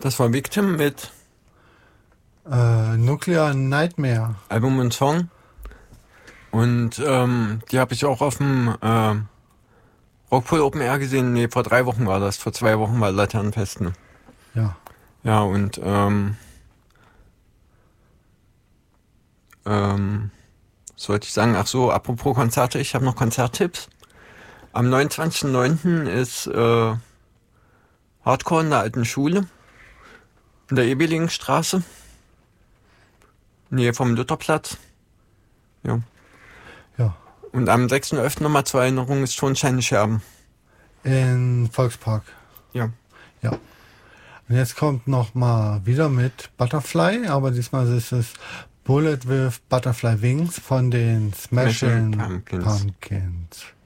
Das war Victim mit Nuclear Nightmare. Album und Song. Und die habe ich auch auf dem Rockpool Open Air gesehen. Nee, vor 3 Wochen war das. Vor 2 Wochen war Laternenfest. Ne? Ja. Ja, und sollte ich sagen, ach so, apropos Konzerte, ich habe noch Konzerttipps. Am 29.09. ist Hardcore in der alten Schule in der Ebelingstraße, Nähe vom Lutherplatz. Ja. Ja. Und am 6.11. nochmal zur Erinnerung ist Tonscheine Scherben. In Volkspark. Ja. Ja. Und jetzt kommt noch mal wieder mit Butterfly, aber diesmal ist es Bullet with Butterfly Wings von den Smashing Pumpkins. Pumpkins.